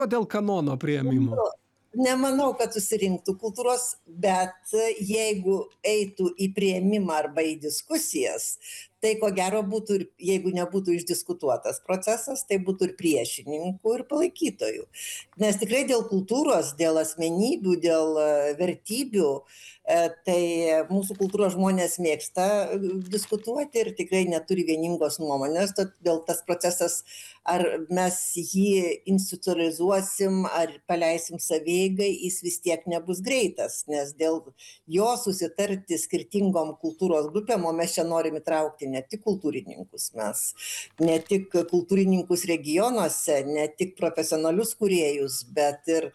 dėl kanono priėmimo? Nemanau, kad susirinktų kultūros, bet jeigu eitų į priėmimą arba į diskusijas, tai ko gero būtų ir, jeigu nebūtų išdiskutuotas procesas, tai būtų ir priešininkų, ir palaikytojų. Nes tikrai dėl kultūros, dėl asmenybių, dėl vertybių, tai mūsų kultūros žmonės mėgsta diskutuoti ir tikrai neturi vieningos nuomonės, todėl tas procesas, ar mes jį institucionalizuosim, ar paleisim savieigai, jis vis tiek nebus greitas, nes dėl jo susitarti skirtingom kultūros grupėm, o mes čia norim įtraukti ne tik kultūrininkus, mes ne tik kultūrininkus regionuose, ne tik profesionalius kūrėjus, bet ir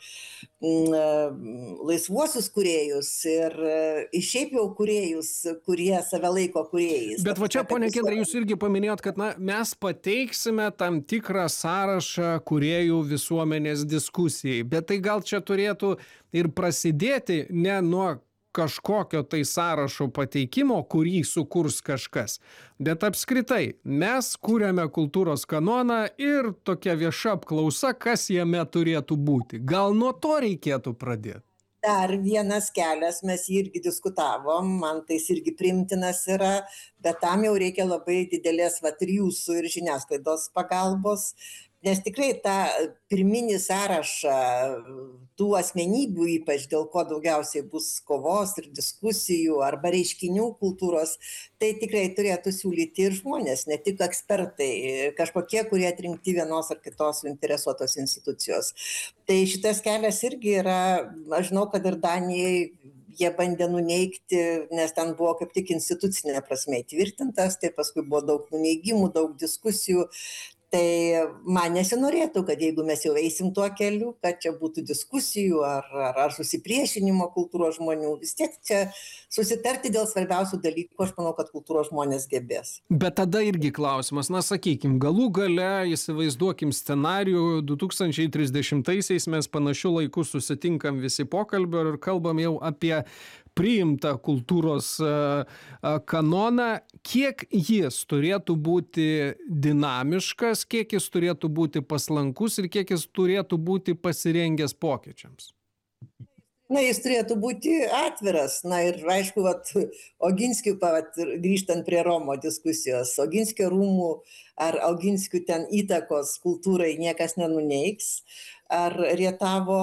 laisvuosius kūrėjus ir šiaip jau kūrėjus, kurie save laiko kūrėjais. Bet va čia, ponia Kendre, jūs irgi paminėjot, kad mes pateiksime tam tikrą sąrašą kūrėjų visuomenės diskusijai, bet tai gal čia turėtų ir prasidėti ne nuo kažkokio tai sąrašo pateikimo, kurį sukurs kažkas. Bet apskritai, mes kūrėme kultūros kanoną ir tokia vieša apklausa, kas jame turėtų būti. Gal nuo to reikėtų pradėti? Dar vienas kelias, mes jį irgi diskutavom, man tai irgi primtinas yra, bet tam jau reikia labai didelės ir jūsų ir žiniasklaidos pagalbos, nes tikrai tą pirminį sąrašą tų asmenybių, ypač dėl ko daugiausiai bus kovos ir diskusijų arba reiškinių kultūros, tai tikrai turėtų siūlyti ir žmonės, ne tik ekspertai, kažkokie, kurie atrinkti vienos ar kitos suinteresuotos institucijos. Tai šitas kelias irgi yra, aš žinau, kad ir Danijai jie bandė nuneigti, nes ten buvo kaip tik institucinė prasme įtvirtintas, tai paskui buvo daug nuneigimų, daug diskusijų. Tai man nesinorėtų, kad jeigu mes jau eisim tuo keliu, kad čia būtų diskusijų ar susipriešinimo kultūros žmonių, vis tiek čia susitarti dėl svarbiausių dalykų, aš manau, kad kultūros žmonės gebės. Bet tada irgi klausimas, na sakykim, galų gale įsivaizduokim scenarijų, 2030-aisiais mes panašiu laiku susitinkam visi pokalbio ir kalbam jau apie priimtą kultūros kanoną, kiek jis turėtų būti dinamiškas, kiek jis turėtų būti paslankus ir kiek jis turėtų būti pasirengęs pokyčiams? Na, jis turėtų būti atviras. Na ir aišku, Oginskių, grįžtant prie Romo diskusijos, Oginskio rūmų ar Oginskių ten įtakos kultūrai niekas nenuneigs, ar Rietavo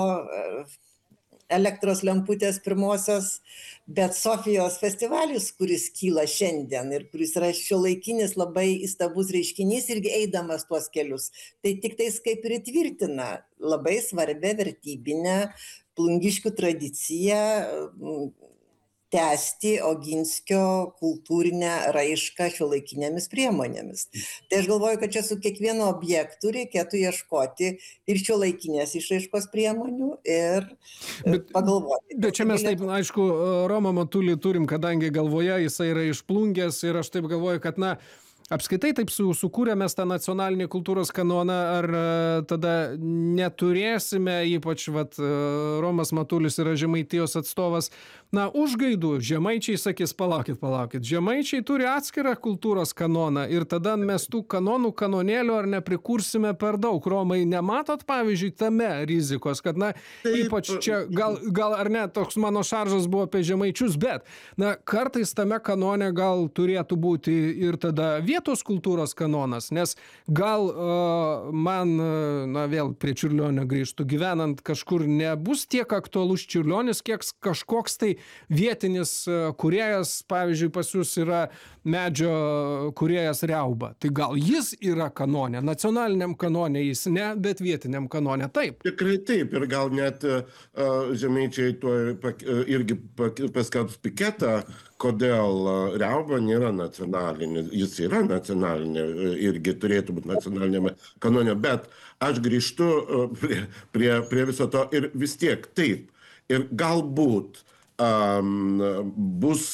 elektros lemputės pirmosios, bet Sofijos festivalis, kuris kyla šiandien ir kuris yra šiuolaikinis labai įstabus reiškinys irgi eidamas tuos kelius, tai tik tais kaip ir įtvirtina labai svarbę vertybinę Plungiškių tradiciją tęsti Oginskio kultūrinę raišką šiuolaikinėmis priemonėmis. Tai aš galvoju, kad čia su kiekvienu objektu reikėtų ieškoti ir šiuolaikinės išraiškos priemonių ir pagalvoti. Bet čia mes taip, aišku, Romą Matulį turim, kadangi galvoje jisai yra iš Plungės ir aš taip galvoju, kad apskaitai taip sukūrėme mes tą nacionalinį kultūros kanoną, ar tada neturėsime, ypač Romas Matulis yra Žemaitijos atstovas, užgaidų, žemaičiai sakys, palaukit, žemaičiai turi atskirą kultūros kanoną ir tada mes tų kanonėlių ar neprikursime per daug. Romai, nematot, pavyzdžiui, tame rizikos, kad, ypač čia, gal ar ne, toks mano šaržas buvo apie žemaičius, bet, kartais tame kanone gal turėtų būti ir tada vietos kultūros kanonas, nes gal man, vėl prie Čiurlionio grįžtų, gyvenant kažkur nebus tiek aktualus Čiurlionis, kiek kažkoks tai vietinis kūrėjas, pavyzdžiui, pas jūs yra medžio kūrėjas Riauba. Tai gal jis yra kanone, nacionaliniam kanone jis ne, bet vietiniam kanone taip. Tikrai taip, ir gal net žemaičiai tuo irgi paskelbs piketą, kodėl Riauba nėra nacionalinė. Jis yra nacionalinė, irgi turėtų būti nacionalinėme kanone, bet aš grįžtu prie viso to ir vis tiek taip. Ir galbūt bus,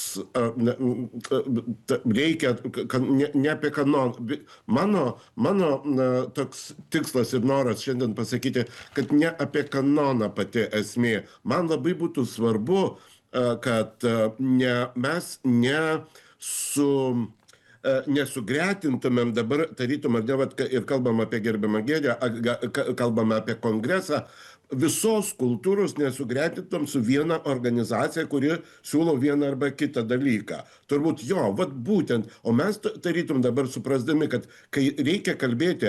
reikia, ne apie kanoną. Mano toks tikslas ir noras šiandien pasakyti, kad ne apie kanoną pati esmė. Man labai būtų svarbu, kad mes ne su nesugretintumėm dabar, tarytum, ar ne, vat, ir kalbam apie gerbiamą Gėdę, kalbam apie kongresą, visos kultūros nesugretintum su viena organizacija, kuri siūlo vieną arba kitą dalyką. Turbūt jo, vat būtent, o mes tarytum dabar suprasdami, kad kai reikia kalbėti